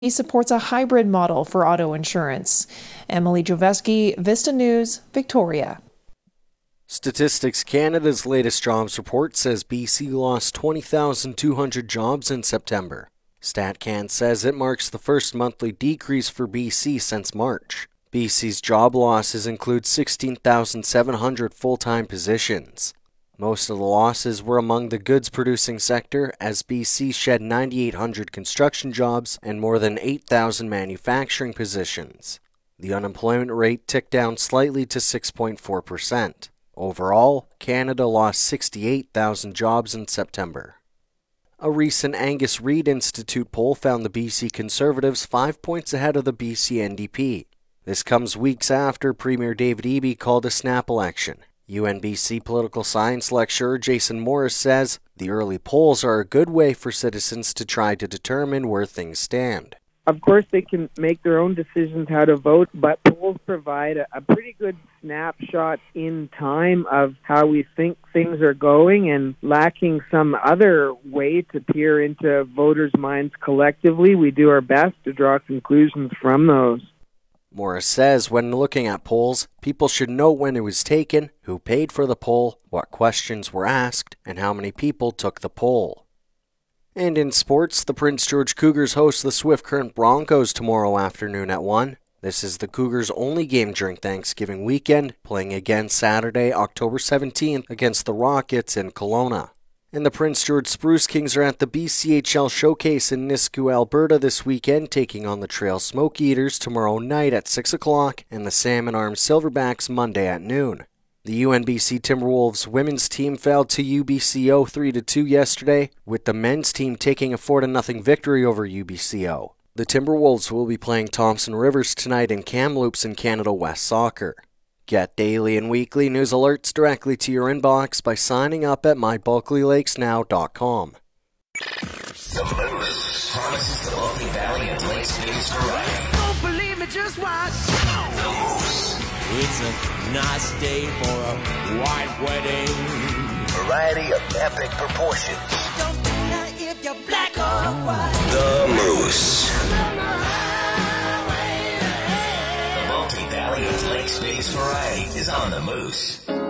He supports a hybrid model for auto insurance. Emily Joveski, Vista News, Victoria. Statistics Canada's latest jobs report says BC lost 20,200 jobs in September. StatCan says it marks the first monthly decrease for BC since March. BC's job losses include 16,700 full-time positions. Most of the losses were among the goods-producing sector, as BC shed 9,800 construction jobs and more than 8,000 manufacturing positions. The unemployment rate ticked down slightly to 6.4%. Overall, Canada lost 68,000 jobs in September. A recent Angus Reid Institute poll found the BC Conservatives 5 points ahead of the BC NDP. This comes weeks after Premier David Eby called a snap election. UNBC political science lecturer Jason Morris says the early polls are a good way for citizens to try to determine where things stand. Of course, they can make their own decisions how to vote, but polls provide a pretty good snapshot in time of how we think things are going, and lacking some other way to peer into voters' minds collectively, we do our best to draw conclusions from those. Morris says when looking at polls, people should know when it was taken, who paid for the poll, what questions were asked, and how many people took the poll. And in sports, the Prince George Cougars host the Swift Current Broncos tomorrow afternoon at 1. This is the Cougars' only game during Thanksgiving weekend, playing again Saturday, October 17th against the Rockets in Kelowna. And the Prince George Spruce Kings are at the BCHL Showcase in Nisku, Alberta this weekend, taking on the Trail Smoke Eaters tomorrow night at 6 o'clock and the Salmon Arm Silverbacks Monday at noon. The UNBC Timberwolves women's team fell to UBCO 3-2 yesterday, with the men's team taking a 4-0 victory over UBCO. The Timberwolves will be playing Thompson Rivers tonight in Kamloops in Canada West Soccer. Get daily and weekly news alerts directly to your inbox by signing up at mybulklylakesnow.com. The Moose promises the Bulkley Valley and Lakes News variety. Don't believe me, just watch. The Moose. It's a nice day for a white wedding. Variety of epic proportions. Don't matter if you're black or white. The Moose. The Bulkley Valley and Lakes News variety is on The Moose.